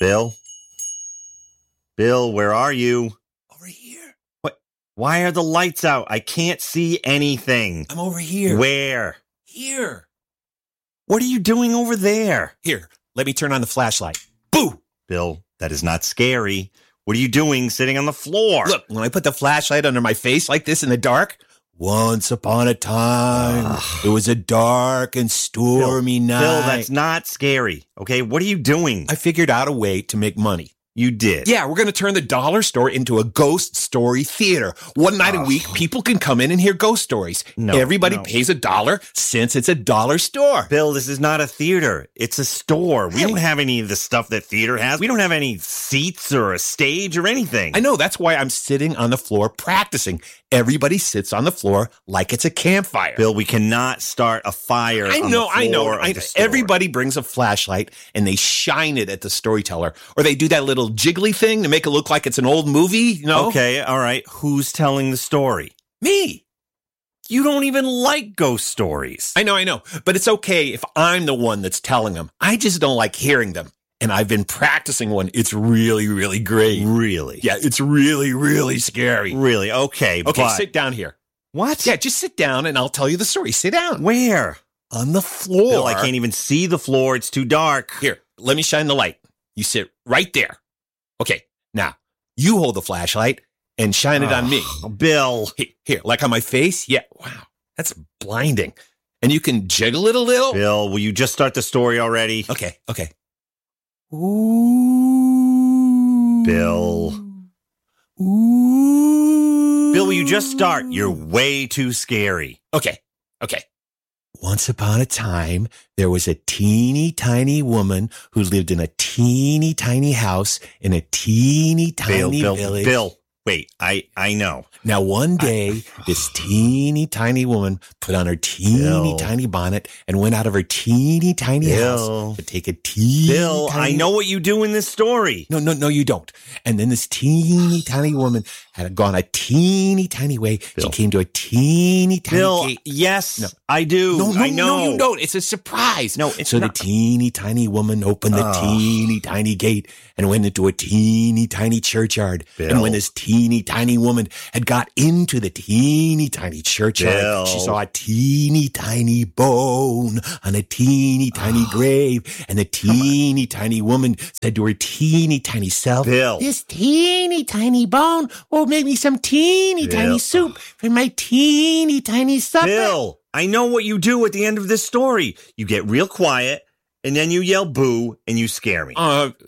Bill? Bill, where are you? Over here. What? Why are the lights out? I can't see anything. I'm over here. Where? Here. What are you doing over there? Here, let me turn on the flashlight. Boo! Bill, that is not scary. What are you doing sitting on the floor? Look, when I put the flashlight under my face like this in the dark, once upon a time, it was a dark and stormy night. Bill, that's not scary. Okay, what are you doing? I figured out a way to make money. You did. Yeah, we're going to turn the dollar store into a ghost story theater. One night a week, people can come in and hear ghost stories. No, Everybody no. pays $1 since it's a dollar store. Bill, this is not a theater. It's a store. We Hey. don't have any of the stuff that theater has. We don't have any seats or a stage or anything. I know, that's why I'm sitting on the floor practicing. Everybody sits on the floor like it's a campfire. Bill, we cannot start a fire I on know. the floor of the store. Everybody brings a flashlight and they shine it at the storyteller. Or they do that little jiggly thing to make it look like it's an old movie, you know? Okay, all right. Who's telling the story? Me. You don't even like ghost stories. I know. But it's okay if I'm the one that's telling them. I just don't like hearing them. And I've been practicing one. It's really, really great. Really? Yeah, it's really, really scary. Really? Okay, Okay, but... sit down here. What? Yeah, just sit down and I'll tell you the story. Sit down. Where? On the floor. Bill, I can't even see the floor. It's too dark. Here, let me shine the light. You sit right there. Okay, now, you hold the flashlight and shine it on me. Bill. Here, like on my face? Yeah, wow, that's blinding. And you can jiggle it a little? Bill, will you just start the story already? Okay. Ooh. Bill. Ooh. Bill, will you just start? You're way too scary. Okay. Once upon a time, there was a teeny tiny woman who lived in a teeny tiny house in a teeny tiny village. Bill, wait, I know. Now, one day, this teeny tiny woman put on her teeny Bill. tiny bonnet and went out of her teeny tiny Bill. house to take a teeny Bill, tiny... I know what you do in this story. No, you don't. And then this teeny tiny woman had gone a teeny tiny way. Bill. She came to a teeny tiny Bill, gate. yes, No. I do. I know. No, you don't. It's a surprise. No, it's so not. the teeny tiny woman opened the teeny tiny gate and went into a teeny tiny churchyard. Bill. And when this teeny tiny woman had got into the teeny tiny churchyard, Bill. she saw a teeny tiny bone on a teeny tiny grave. And the teeny tiny woman said to her teeny tiny self, Bill. "This teeny tiny bone will make me some teeny Bill. tiny soup for my teeny tiny supper." Bill, I know what you do at the end of this story. You get real quiet, and then you yell boo, and you scare me.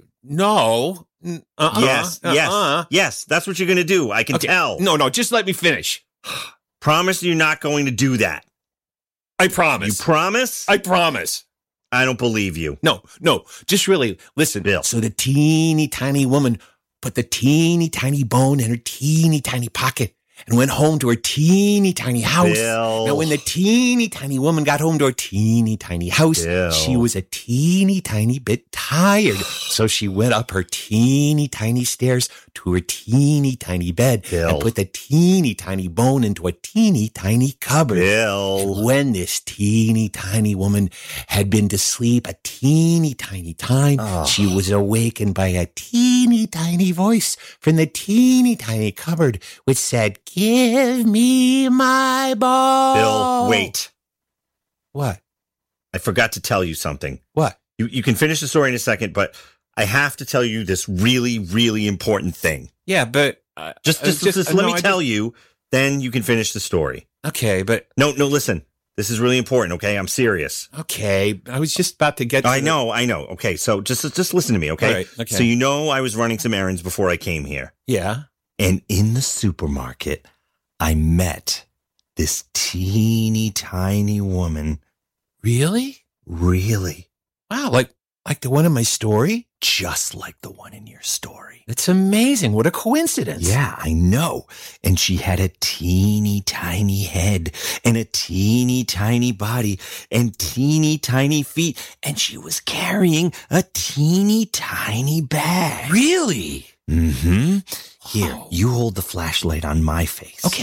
No. Yes, that's what you're going to do. I can tell. No, just let me finish. Promise you're not going to do that. I You promise. promise? I promise. I don't believe you. No, just really listen. Bill. So the teeny tiny woman put the teeny tiny bone in her teeny tiny pocket and went home to her teeny tiny house. Bill. Now, when the teeny tiny woman got home to her teeny tiny house, Bill. she was a teeny tiny bit tired. So she went up her teeny tiny stairs to her teeny tiny bed Bill. and put the teeny tiny bone into a teeny tiny cupboard. Bill. When this teeny tiny woman had been to sleep a teeny tiny time, she was awakened by a teeny tiny voice from the teeny tiny cupboard, which said, "Give me my ball." Bill, wait. What? I forgot to tell you something. What? You can finish the story in a second, but I have to tell you this really, really important thing. Yeah, but Just let me tell you, then you can finish the story. Okay, but No, listen. This is really important, okay? I'm serious. okay. I was just about to get to I know. Okay, so just listen to me, okay? All right, okay. So you know I was running some errands before I came here. Yeah. And in the supermarket, I met this teeny tiny woman. Really? Really? Wow, like the one in my story? Just like the one in your story. That's amazing. What a coincidence. Yeah, I know. And she had a teeny tiny head and a teeny tiny body and teeny tiny feet. And she was carrying a teeny tiny bag. Really? Mm-hmm. Here, Wow. you hold the flashlight on my face. Okay.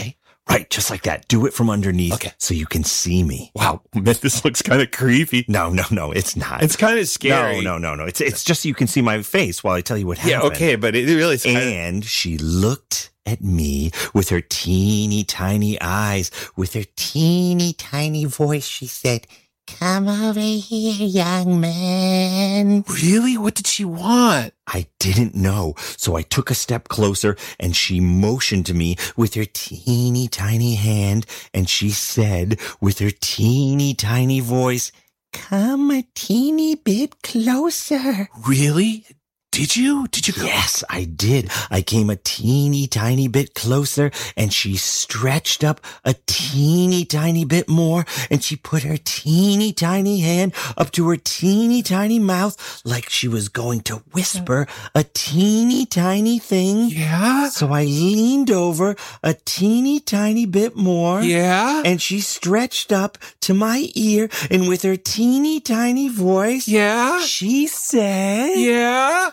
Right, just like that. Do it from underneath. Okay. So you can see me. Wow, man, this looks kind of creepy. No, it's not. It's kind of scary. No. It's just so you can see my face while I tell you what happened. Yeah, okay, but it really is And she looked at me with her teeny tiny eyes, with her teeny tiny voice. She said, "Come over here, young man." Really? What did she want? I didn't know, so I took a step closer and she motioned to me with her teeny tiny hand and she said with her teeny tiny voice, "Come a teeny bit closer." Really? Did you? Yes, I did. I came a teeny tiny bit closer and she stretched up a teeny tiny bit more and she put her teeny tiny hand up to her teeny tiny mouth like she was going to whisper a teeny tiny thing. Yeah? So I leaned over a teeny tiny bit more. Yeah? And she stretched up to my ear and with her teeny tiny voice, Yeah? she said, Yeah?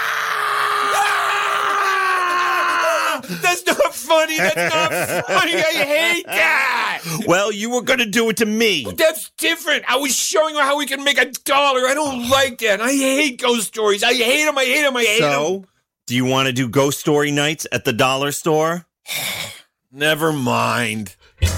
"Ah!" That's not funny. I hate that. Well, you were going to do it to me. That's different. I was showing her how we can make $1. I don't like that. I hate ghost stories. I hate them. So, do you want to do ghost story nights at the dollar store? Never mind.